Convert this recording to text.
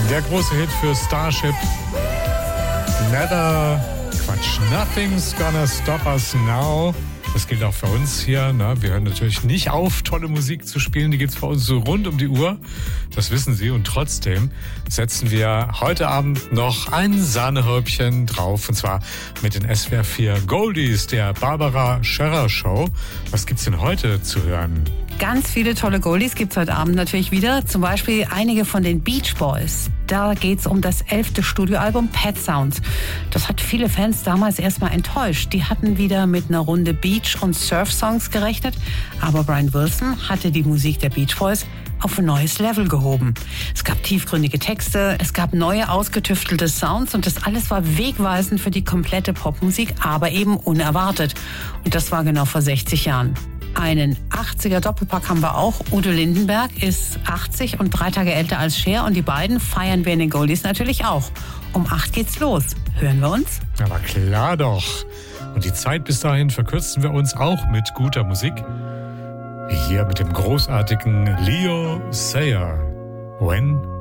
Der große Hit für Starship. Nothing's gonna stop us now. Das gilt auch für uns hier. Ne? Wir hören natürlich nicht auf, tolle Musik zu spielen. Die gibt's bei uns so rund um die Uhr. Das wissen Sie. Und trotzdem setzen wir heute Abend noch ein Sahnehäubchen drauf. Und zwar mit den SWR 4 Goldies der Barbara Scherrer Show. Was gibt's denn heute zu hören? Ganz viele tolle Goldies gibt's heute Abend natürlich wieder. Zum Beispiel einige von den Beach Boys. Da geht's um das 11. Studioalbum Pet Sounds. Das hat viele Fans damals erstmal enttäuscht. Die hatten wieder mit einer Runde Beach- und Surf-Songs gerechnet. Aber Brian Wilson hatte die Musik der Beach Boys auf ein neues Level gehoben. Es gab tiefgründige Texte, es gab neue ausgetüftelte Sounds und das alles war wegweisend für die komplette Popmusik, aber eben unerwartet. Und das war genau vor 60 Jahren. Einen 80er Doppelpack haben wir auch. Udo Lindenberg ist 80 und 3 Tage älter als Cher und die beiden feiern wir in den Goldies natürlich auch. Um 8 geht's los. Hören wir uns? Aber klar doch. Und die Zeit bis dahin verkürzen wir uns auch mit guter Musik. Wie hier mit dem großartigen Leo Sayer. When